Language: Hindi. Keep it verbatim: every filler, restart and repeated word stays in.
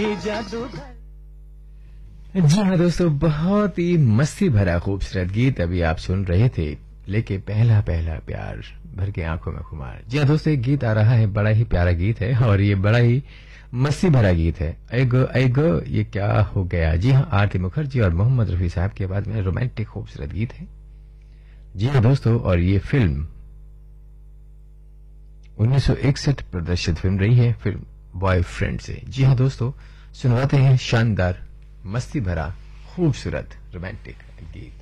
जी हाँ दोस्तों, बहुत ही मस्ती भरा खूबसूरत गीत अभी आप सुन रहे थे। लेके पहला पहला प्यार भर के आंखों में खुमार। जी हाँ दोस्तों, एक गीत आ रहा है, बड़ा ही प्यारा गीत है और ये बड़ा ही मस्ती भरा गीत है। एगो एगो ये क्या हो गया। जी हाँ, आरती मुखर्जी और मोहम्मद रफी साहब के बाद में रोमांटिक खूबसूरत गीत है। जी हाँ दोस्तों, और ये फिल्म उन्नीस सौ इकसठ प्रदर्शित फिल्म रही है, फिल्म बॉयफ्रेंड से। जी हाँ दोस्तों, सुनवाते हैं शानदार मस्ती भरा खूबसूरत रोमांटिक गीत।